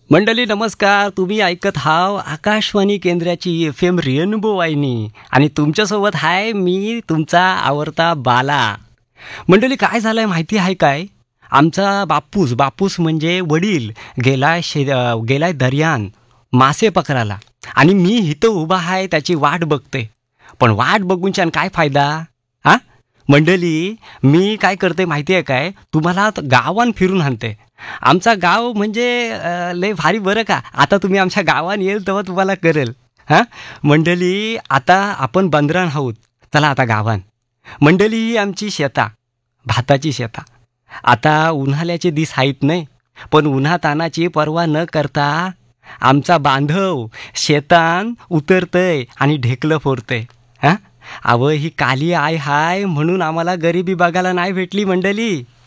मंडळी नमस्कार. तुम्ही ऐकत हाव आकाशवाणी केंद्राची FM रेनबो वाहिनी आणि तुमच्यासोबत आहे मी तुमचा आवडता बाला. मंडळी काय झालंय माहिती आहे काय? आमचा बापूस म्हणजे वडील गेलाय दर्यान मासे पकडायला आणि मी इथं उभा आहे त्याची वाट बघते. पण वाट बघूनच्यान काय फायदा? हा मंडळी, मी काय करते माहिती आहे काय? तुम्हाला गावान फिरून आणते. आमचा गाव म्हणजे लय भारी बरं का. आता तुम्ही आमच्या गावात येईल तेव्हा तुम्हाला कळेल. हां मंडळी, आता आपण बंदरान आहोत. चला आता गावान. मंडळी, ही आमची शेता, भाताची शेता. आता उन्हाळ्याचे दिस आहेत नाही, पण उन्हातानाची पर्वा न करता आमचा बांधव शेतान उतरतय आणि ढेकलं फोडतय. हां ही काली आय हाय म्हणून आम्हाला गरिबी बघायला नाही भेटली मंडळी.